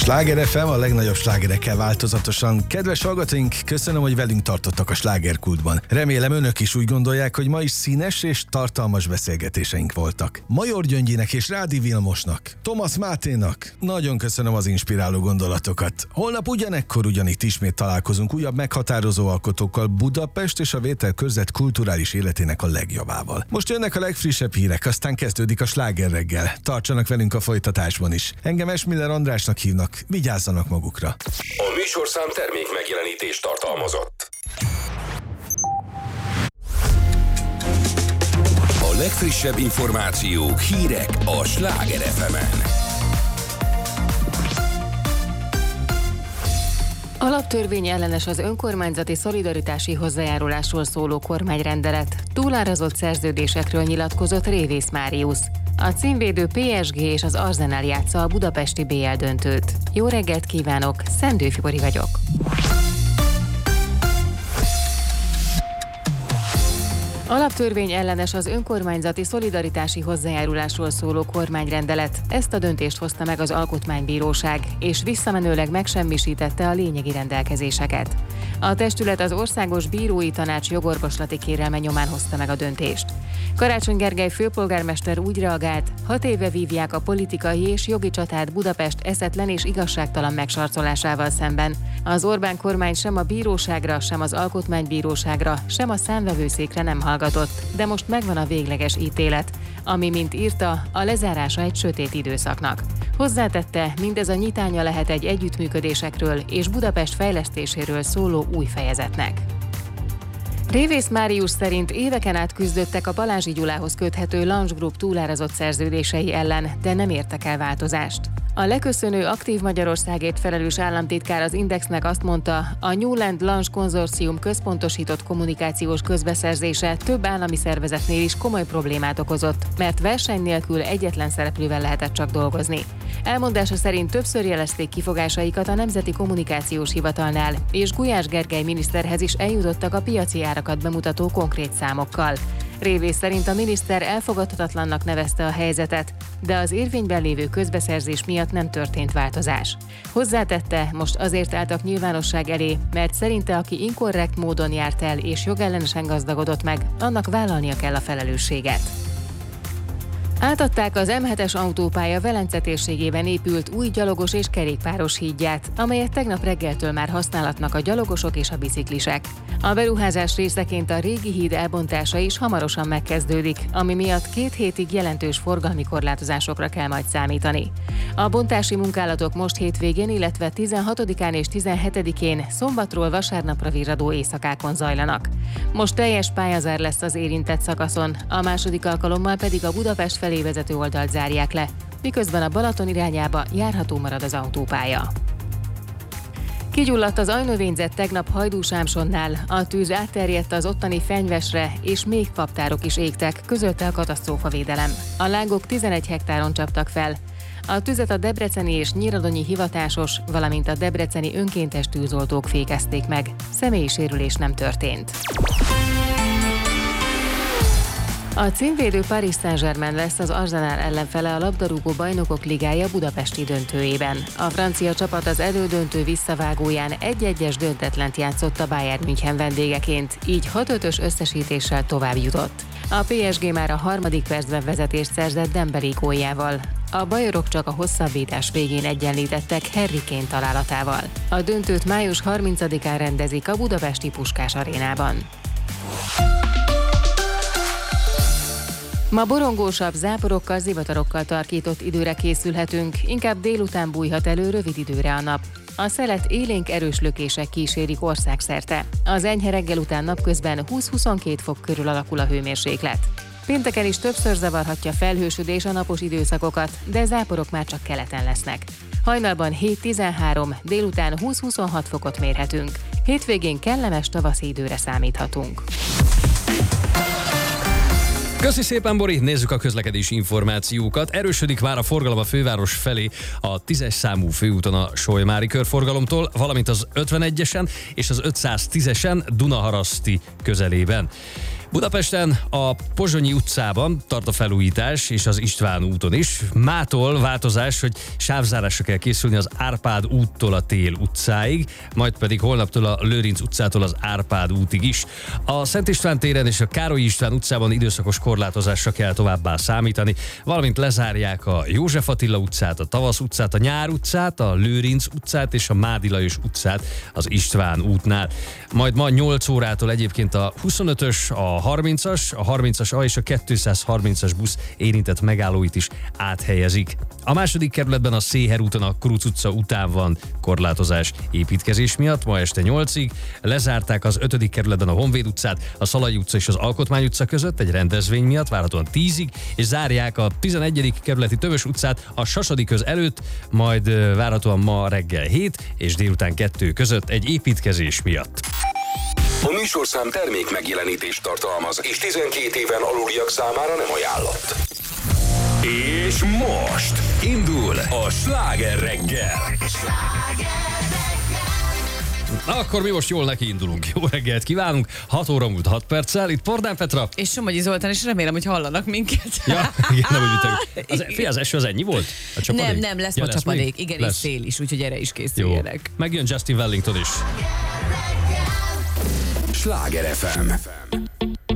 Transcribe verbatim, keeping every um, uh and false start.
Sláger ef em, a legnagyobb slágerekkel változatosan. Kedves hallgatóink, köszönöm, hogy velünk tartottak a slágerkultban. Remélem önök is úgy gondolják, hogy ma is színes és tartalmas beszélgetéseink voltak. Major Gyöngyének és Rádi Vilmosnak, Thomas Máténak nagyon köszönöm az inspiráló gondolatokat. Holnap ugyanekkor ugyanitt ismét találkozunk újabb meghatározó alkotókkal Budapest és a Vételkörzet kulturális életének a legjavával. Most jönnek a legfrissebb hírek, aztán kezdődik a sláger reggel. Tartsanak velünk a folytatásban is. Engem Esmiller Andrásnak hívnak. Vigyázzanak magukra. A műsorszám termék megjelenítést tartalmazott. A legfrissebb információk, hírek a Sláger ef emen. Alaptörvény ellenes az önkormányzati szolidaritási hozzájárulásról szóló kormányrendelet. Túlárazott szerződésekről nyilatkozott Révész Máriusz. A címvédő pé es gé és az Arsenal játsza a budapesti bé el döntőt. Jó reggelt kívánok, Szendő Fibori vagyok. Alaptörvény ellenes az önkormányzati szolidaritási hozzájárulásról szóló kormányrendelet. Ezt a döntést hozta meg az Alkotmánybíróság, és visszamenőleg megsemmisítette a lényegi rendelkezéseket. A testület az Országos Bírói Tanács jogorvoslati kérelme nyomán hozta meg a döntést. Karácsony Gergely főpolgármester úgy reagált, hat éve vívják a politikai és jogi csatát Budapest eszetlen és igazságtalan megsarcolásával szemben. Az Orbán kormány sem a bíróságra, sem az Alkotmánybíróságra, sem a számvevőszékre nem hallgatott, de most megvan a végleges ítélet, ami, mint írta, a lezárása egy sötét időszaknak. Hozzátette, mindez a nyitánya lehet egy együttműködésekről és Budapest fejlesztéséről szóló új fejezetnek. Révész Máriusz szerint éveken át küzdöttek a Balázsi Gyulához köthető Lange Group túlárazott szerződései ellen, de nem értek el változást. A leköszönő Aktív Magyarországért felelős államtitkár az Indexnek azt mondta, a Newland Lange konzorcium központosított kommunikációs közbeszerzése több állami szervezetnél is komoly problémát okozott, mert verseny nélkül egyetlen szereplővel lehetett csak dolgozni. Elmondása szerint többször jelezték kifogásaikat a Nemzeti Kommunikációs Hivatalnál, és Gulyás Gergely miniszterhez is eljutottak a piaci árakat bemutató konkrét számokkal. Révész szerint a miniszter elfogadhatatlannak nevezte a helyzetet, de az érvényben lévő közbeszerzés miatt nem történt változás. Hozzátette, most azért álltak nyilvánosság elé, mert szerinte aki inkorrekt módon járt el és jogellenesen gazdagodott meg, annak vállalnia kell a felelősséget. Átadták az em hetes autópálya Velence térségében épült új gyalogos és kerékpáros hídját, amelyet tegnap reggeltől már használatnak a gyalogosok és a biciklisek. A beruházás részeként a régi híd elbontása is hamarosan megkezdődik, ami miatt két hétig jelentős forgalmi korlátozásokra kell majd számítani. A bontási munkálatok most hétvégén, illetve tizenhatodikán és tizenhetedikén szombatról vasárnapra virradó éjszakákon zajlanak. Most teljes pályazár lesz az érintett szakaszon, a második alkalommal pedig a Budapest felé vezető oldalt zárják le, miközben a Balaton irányába járható marad az autópálya. Kigyulladt az ajnövényzet tegnap Hajdúsámsonnál, a tűz átterjedt az ottani fenyvesre, és még paptárok is égtek, közölte a katasztrófavédelem. A lángok tizenegy hektáron csaptak fel. A tüzet a debreceni és nyíradonyi hivatásos, valamint a debreceni önkéntes tűzoltók fékezték meg. Személyi sérülés nem történt. A címvédő Paris Saint-Germain lesz az Arsenal ellenfele a labdarúgó bajnokok ligája budapesti döntőjében. A francia csapat az elődöntő visszavágóján egy-egyes döntetlent játszott a Bayern München vendégeként, így hat ötös összesítéssel tovább jutott. A pé es gé már a harmadik percben vezetést szerzett Dembélé góljával. A bajorok csak a hosszabbítás végén egyenlítettek Harry Kane találatával. A döntőt május harmincadikán rendezik a budapesti Puskás arénában. Ma borongósabb, záporokkal, zivatarokkal tarkított időre készülhetünk, inkább délután bújhat elő rövid időre a nap. A szelet élénk erős lökések kísérik országszerte. Az enyhe reggel után napközben húsz-huszonkettő fok körül alakul a hőmérséklet. Pénteken is többször zavarhatja felhősödés a napos időszakokat, de záporok már csak keleten lesznek. Hajnalban hét-tizenhárom, délután húsz-huszonhat fokot mérhetünk. Hétvégén kellemes tavaszi időre számíthatunk. Köszi szépen, Bori! Nézzük a közlekedési információkat. Erősödik már a forgalom a főváros felé a tízes számú főúton a Solymári körforgalomtól, valamint az ötvenegyesen és az ötszáztízesen Dunaharaszti közelében. Budapesten a Pozsonyi utcában tart a felújítás, és az István úton is. Mától változás, hogy sávzárásra kell készülni az Árpád úttól a Tél utcáig, majd pedig holnaptól a Lőrinc utcától az Árpád útig is. A Szent István téren és a Károlyi István utcában időszakos korlátozásra kell továbbá számítani, valamint lezárják a József Attila utcát, a Tavasz utcát, a Nyár utcát, a Lőrinc utcát és a Mádi Lajos utcát az István útnál. Majd ma nyolc órától egyébként a huszonötös, a harmincas, a harmincas A és a kétszázharmincas busz érintett megállóit is áthelyezik. A második kerületben a Széher úton a Kruc utca után van korlátozás építkezés miatt, ma este nyolcig. Lezárták az ötödik kerületben a Honvéd utcát, a Szalai utca és az Alkotmány utca között egy rendezvény miatt, várhatóan tízig, és zárják a tizenegyedik kerületi Tövös utcát a Sasadi köz előtt, majd várhatóan ma reggel hét és délután kettő között egy építkezés miatt. A műsorszám termék megjelenítést tartalmaz, és tizenkét éven aluliak számára nem ajánlott. És most indul a Sláger reggel. Na, akkor mi most jól neki indulunk. Jó reggelt kívánunk. hat óra múlt hat perccel. Itt Pordán Petra. És Somogyi Zoltán, és remélem, hogy hallanak minket. Ja, igen, nem úgy az, fé, az eső az ennyi volt? A csapadék? Nem, nem, lesz ja, ma lesz csapadék. még? Igen, lesz. és szél is, úgyhogy erre is készüljenek. Jó. Megjön Justin Wellington is. Sláger ef em.